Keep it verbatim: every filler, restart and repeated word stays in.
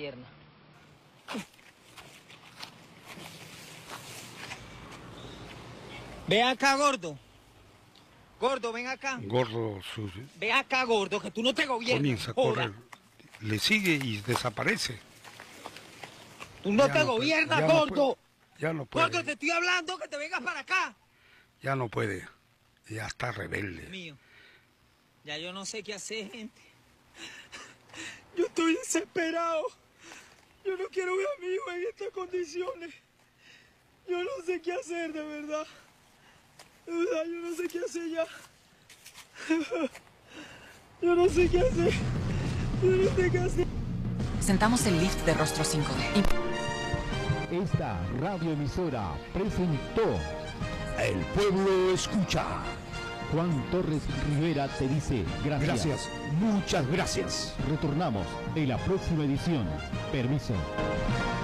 pierna. Ve acá, gordo. Gordo, ven acá. Gordo, su... Ve acá, gordo, que tú no te gobiernas. comienza a correr, le sigue y desaparece. Tú no Ya te no gobiernas, puede, ya gordo. No puede, ya no puede. Gordo, te estoy hablando que te vengas para acá. Ya no puede. Ya está rebelde. Dios mío. Ya yo no sé qué hacer, gente. Yo estoy desesperado. Yo no quiero ver a mi hijo en estas condiciones. Yo no sé qué hacer, de verdad. De verdad, yo no sé qué hacer ya. Yo no sé qué hacer. Yo no sé qué hacer. Presentamos el lift de Rostro cinco D. Esta radioemisora presentó El Pueblo Escucha. Juan Torres Rivera te dice gracias. Gracias, muchas gracias. Retornamos en la próxima edición. Permiso.